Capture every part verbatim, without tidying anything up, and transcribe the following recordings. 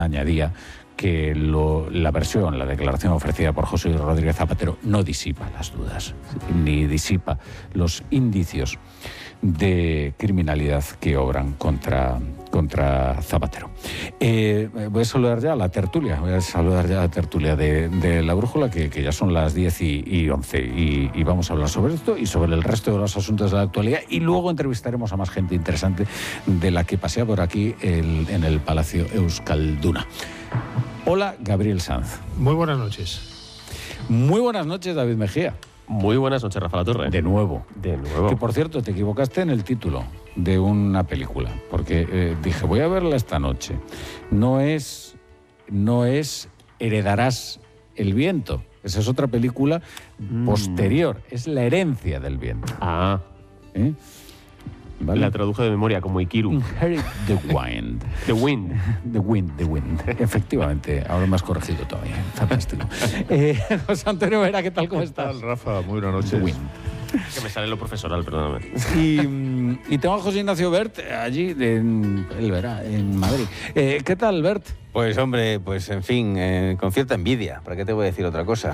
añadía que lo, la versión, la declaración ofrecida por José Rodríguez Zapatero no disipa las dudas, ni disipa los indicios de criminalidad que obran contra, contra Zapatero. Eh, voy a saludar ya a la tertulia, voy a saludar ya a la tertulia de, de La Brújula, que, que ya son las diez y once, y, y vamos a hablar sobre esto y sobre el resto de los asuntos de la actualidad, y luego entrevistaremos a más gente interesante de la que pasea por aquí el, en el Palacio Euskalduna. Hola, Gabriel Sanz. Muy buenas noches. Muy buenas noches, David Mejía. Muy buenas noches, Rafa Latorre. De nuevo. De nuevo. Que, por cierto, te equivocaste en el título de una película, porque eh, dije, voy a verla esta noche. No es, no es Heredarás el viento. Esa es otra película mm. posterior. Es La herencia del viento. Ah. ¿Eh? ¿Vale? La traduje de memoria como Ikiru. Inherit the Wind. The Wind. The Wind, The Wind. Efectivamente, ahora me has corregido todavía. Fantástico. eh, José Antonio Vera, ¿qué tal? ¿Cómo estás? ¿Qué tal, Rafa? Muy buenas noches. The Wind. Que me sale lo profesoral, perdóname. Y, y tengo a José Ignacio Bert allí, en, él verá, en Madrid. Eh, ¿Qué tal, Bert? Pues hombre, pues en fin, eh, con cierta envidia. ¿Para qué te voy a decir otra cosa?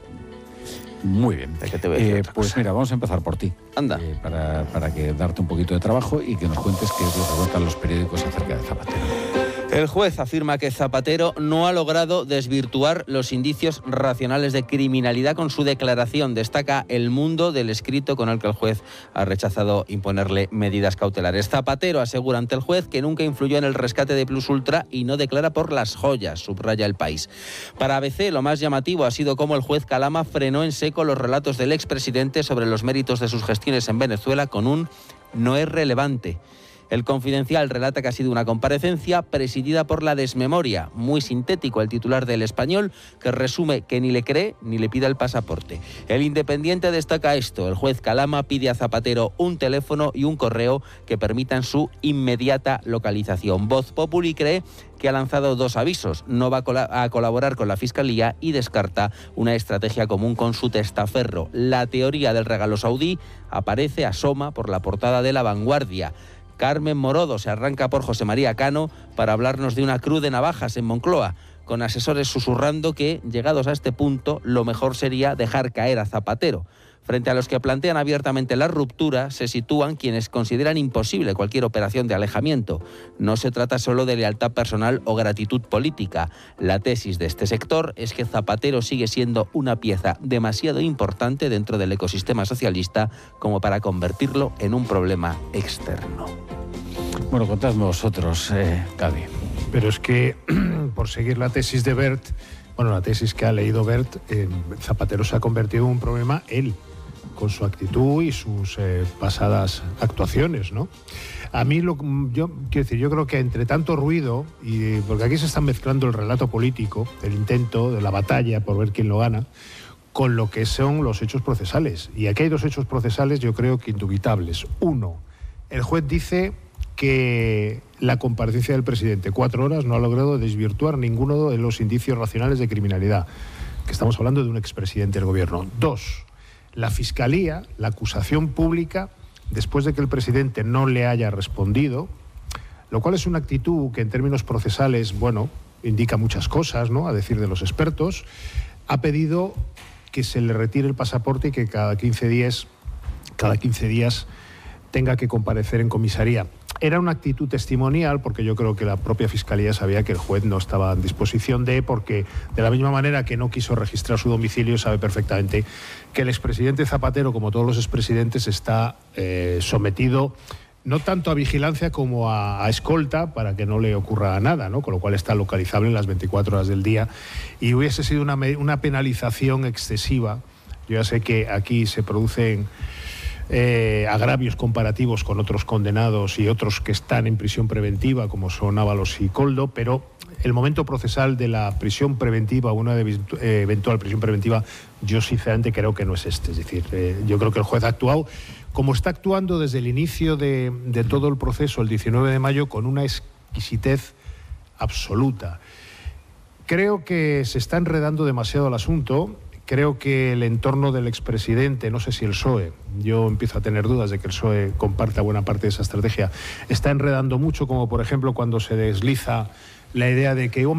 Muy bien. ¿De qué te voy a decir eh, otra pues cosa? mira, vamos a empezar por ti. Anda. Eh, para, para que darte un poquito de trabajo y que nos cuentes qué es lo que cuentan los periódicos acerca de Zapatero. El juez afirma que Zapatero no ha logrado desvirtuar los indicios racionales de criminalidad con su declaración. Destaca El Mundo del escrito con el que el juez ha rechazado imponerle medidas cautelares. Zapatero asegura ante el juez que nunca influyó en el rescate de Plus Ultra y no declara por las joyas, subraya El País. Para A B C, lo más llamativo ha sido cómo el juez Calama frenó en seco los relatos del expresidente sobre los méritos de sus gestiones en Venezuela con un "no es relevante". El Confidencial relata que ha sido una comparecencia presidida por la desmemoria. Muy sintético el titular del Español, que resume que ni le cree ni le pida el pasaporte. El Independiente destaca esto. El juez Calama pide a Zapatero un teléfono y un correo que permitan su inmediata localización. Voz Populi cree que ha lanzado dos avisos. No va a, col- a colaborar con la Fiscalía y descarta una estrategia común con su testaferro. La teoría del regalo saudí aparece, asoma por la portada de La Vanguardia. Carmen Morodo se arranca por José María Cano para hablarnos de una cruz de navajas en Moncloa, con asesores susurrando que, llegados a este punto, lo mejor sería dejar caer a Zapatero. Frente a los que plantean abiertamente la ruptura, se sitúan quienes consideran imposible cualquier operación de alejamiento. No se trata solo de lealtad personal o gratitud política. La tesis de este sector es que Zapatero sigue siendo una pieza demasiado importante dentro del ecosistema socialista como para convertirlo en un problema externo. Bueno, contadme vosotros, eh, Gaby. Pero es que, por seguir la tesis de Bert, bueno, la tesis que ha leído Bert, eh, Zapatero se ha convertido en un problema él, con su actitud y sus eh, pasadas actuaciones, ¿no? A mí, lo, yo quiero decir, yo creo que entre tanto ruido, y porque aquí se está mezclando el relato político, el intento de la batalla por ver quién lo gana, con lo que son los hechos procesales. Y aquí hay dos hechos procesales, yo creo que indubitables. Uno, el juez dice que la comparecencia del presidente, cuatro horas, no ha logrado desvirtuar ninguno de los indicios racionales de criminalidad, que estamos hablando de un expresidente del gobierno. Dos, la Fiscalía, la acusación pública, después de que el presidente no le haya respondido, lo cual es una actitud que en términos procesales, bueno, indica muchas cosas, ¿no?, a decir de los expertos, ha pedido que se le retire el pasaporte y que cada quince días, cada quince días tenga que comparecer en comisaría. Era una actitud testimonial, porque yo creo que la propia Fiscalía sabía que el juez no estaba en disposición de, porque de la misma manera que no quiso registrar su domicilio, sabe perfectamente que el expresidente Zapatero, como todos los expresidentes, está eh, sometido no tanto a vigilancia como a, a escolta para que no le ocurra nada, ¿no? Con lo cual está localizable en las veinticuatro horas del día, y hubiese sido una, una penalización excesiva. Yo ya sé que aquí se producen Eh, agravios comparativos con otros condenados y otros que están en prisión preventiva, como son Ábalos y Koldo, pero el momento procesal de la prisión preventiva o una de, eh, eventual prisión preventiva, yo sinceramente creo que no es este. Es decir, eh, yo creo que el juez ha actuado como está actuando desde el inicio de, de todo el proceso, el diecinueve de mayo, con una exquisitez absoluta. Creo que se está enredando demasiado el asunto. Creo que el entorno del expresidente, no sé si el P S O E, yo empiezo a tener dudas de que el P S O E comparta buena parte de esa estrategia, está enredando mucho, como por ejemplo cuando se desliza la idea de que